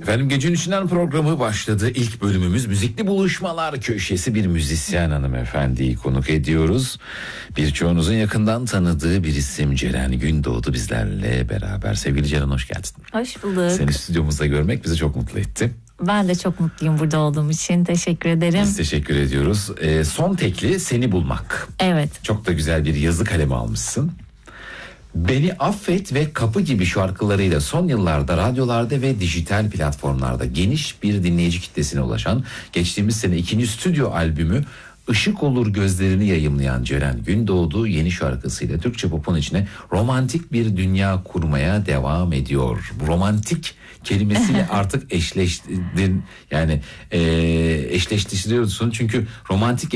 Efendim Gecenin İçinden programı başladı. İlk bölümümüz müzikli buluşmalar köşesi, bir müzisyen hanımefendiyi konuk ediyoruz. Birçoğunuzun yakından tanıdığı bir isim Ceren Gündoğdu bizlerle beraber. Sevgili Ceren, hoş geldin. Hoş bulduk. Seni stüdyomuzda görmek bizi çok mutlu etti. Ben de çok mutluyum burada olduğum için. Teşekkür ederim. Biz teşekkür ediyoruz. Son tekli Seni Bulmak. Evet. Çok da güzel bir yazı kalemi almışsın. Beni Affet ve Kapı gibi şarkılarıyla son yıllarda radyolarda ve dijital platformlarda geniş bir dinleyici kitlesine ulaşan, geçtiğimiz sene 2. stüdyo albümü Işık Olur Gözlerini yayımlayan Ceren Gündoğdu yeni şarkısıyla Türkçe popun içine romantik bir dünya kurmaya devam ediyor. Bu romantik kelimesiyle artık eşleştirdin, yani eşleştiriyorsun çünkü romantik